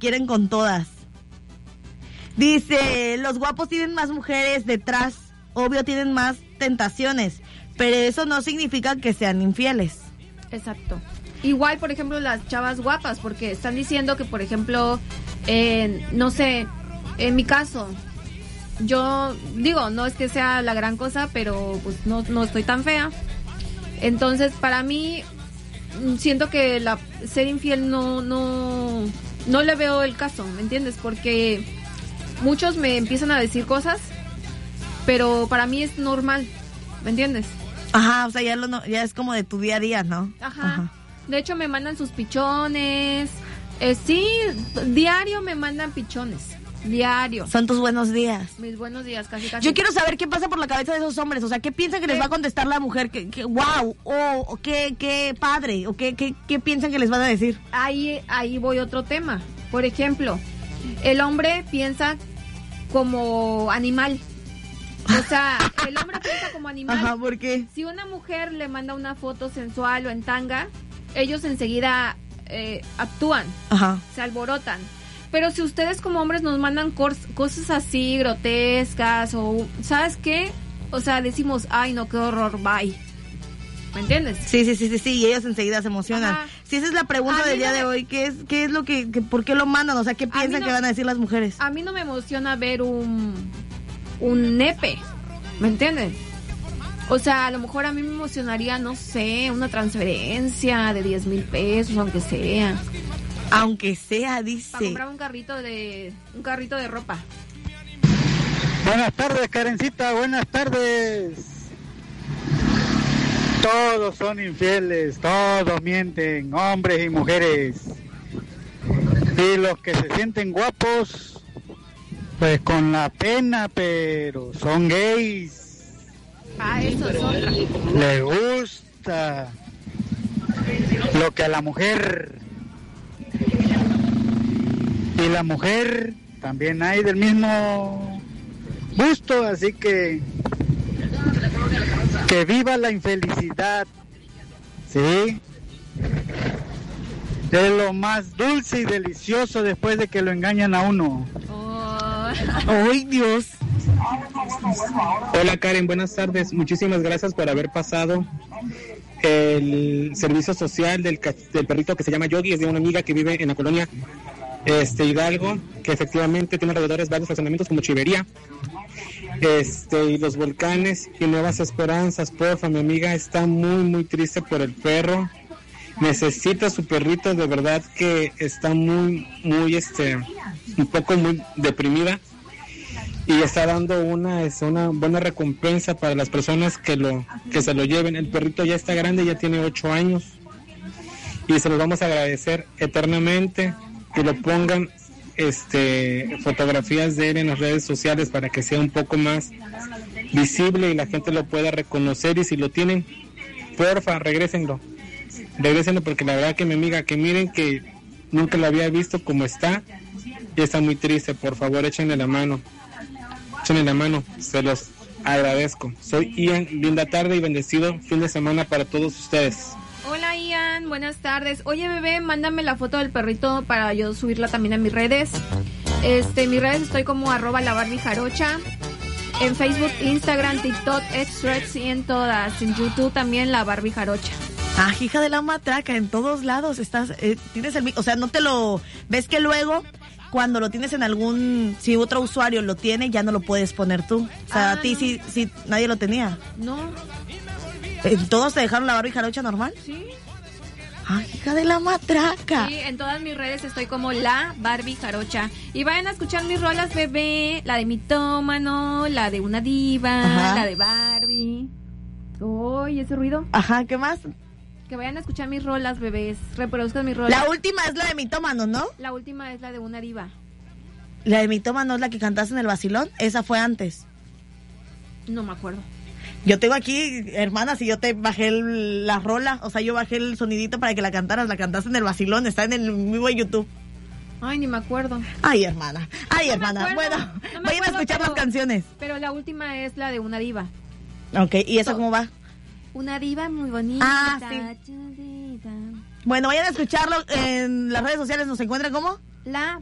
quieren con todas. Dice, los guapos tienen más mujeres detrás, obvio tienen más tentaciones, pero eso no significa que sean infieles. Exacto. Igual, por ejemplo, las chavas guapas, porque están diciendo que, por ejemplo, no sé, en mi caso, yo digo, no es que sea la gran cosa, pero pues no estoy tan fea. Entonces, para mí, siento que ser infiel no le veo el caso, ¿me entiendes? Porque muchos me empiezan a decir cosas, pero para mí es normal, ¿me entiendes? Ajá, o sea, ya es como de tu día a día, ¿no? Ajá. De hecho, me mandan sus pichones. Sí, diario me mandan pichones. Diario. Son tus buenos días. Mis buenos días, casi. Yo quiero saber qué pasa por la cabeza de esos hombres. O sea, ¿qué piensan que les va a contestar la mujer? Que wow, o qué padre, o qué piensan que les van a decir. Ahí voy otro tema. Por ejemplo, el hombre piensa como animal. O sea, el hombre piensa como animal. Ajá, ¿por qué? Si una mujer le manda una foto sensual o en tanga, ellos enseguida actúan. Ajá. Se alborotan. Pero si ustedes como hombres nos mandan cosas así grotescas o ¿sabes qué? O sea, decimos, ay no, qué horror, bye. ¿Me entiendes? Sí, y ellos enseguida se emocionan. Ajá. Si esa es la pregunta del día de hoy, ¿qué es lo que por qué lo mandan? O sea, ¿qué piensan que van a decir las mujeres? A mí no me emociona ver un nepe, ¿me entiendes? O sea, a lo mejor a mí me emocionaría, no sé, una transferencia de 10,000 pesos, aunque sea. Aunque sea, dice. Para comprar un carrito de ropa. Buenas tardes, Karencita, buenas tardes. Todos son infieles, todos mienten, hombres y mujeres. Y los que se sienten guapos, pues con la pena, pero son gays. Eso es otra. Le gusta lo que a la mujer. Y la mujer también hay del mismo gusto, así que viva la infelicidad, ¿sí? Es lo más dulce y delicioso después de que lo engañan a uno. ¡Ay, Dios! Hola, Karen, buenas tardes. Muchísimas gracias por haber pasado el servicio social del perrito que se llama Yogi. Es de una amiga que vive en la colonia Hidalgo, que efectivamente tiene alrededor varios fraccionamientos como Chivería, y los volcanes y Nuevas Esperanzas. Porfa, mi amiga está muy muy triste por el perro, necesita su perrito, de verdad que está muy un poco muy deprimida, y está dando una buena recompensa para las personas que se lo lleven. El perrito ya está grande, ya tiene 8 años, y se los vamos a agradecer eternamente que lo pongan fotografías de él en las redes sociales para que sea un poco más visible y la gente lo pueda reconocer. Y si lo tienen, porfa, regrésenlo porque la verdad que mi amiga, que miren que nunca lo había visto como está y está muy triste. Por favor, échenle la mano, se los agradezco. Soy Ian, linda tarde y bendecido fin de semana para todos ustedes. Hola Ian, buenas tardes. Oye bebé, mándame la foto del perrito para yo subirla también a mis redes. En mis redes estoy como @laBarbieJarocha. En Facebook, Instagram, TikTok, X-Threads y en todas. En YouTube también la Barbie Jarocha. Ah, hija de la matraca, en todos lados estás, tienes o sea, no te lo ves que luego cuando lo tienes en si otro usuario lo tiene, ya no lo puedes poner tú. O sea, a ti no. sí nadie lo tenía. No. ¿Todos te dejaron la Barbie Jarocha normal? Sí. Ay, hija de la matraca. Sí, en todas mis redes estoy como la Barbie Jarocha. Y vayan a escuchar mis rolas, bebé. La de Mitómano, la de Una Diva, ajá, la de Barbie. Uy, ese ruido. Ajá, ¿qué más? Que vayan a escuchar mis rolas, bebés. Reproduzcan mis rolas. La última es la de Mitómano, ¿no? La última es la de Una Diva. La de Mitómano es la que cantaste en el Vacilón. Esa fue antes. No me acuerdo. Yo tengo aquí, hermana, si yo te bajé la rola, o sea, yo bajé el sonidito para que la cantaste en el Vacilón, está en el vivo de YouTube. Ay, ni me acuerdo. Ay, hermana. Bueno, vayan a escuchar las canciones. Pero la última es la de Una Diva. Ok, ¿y esa cómo va? Una diva muy bonita. Ah, sí. Bueno, vayan a escucharlo en las redes sociales, ¿nos encuentran cómo? La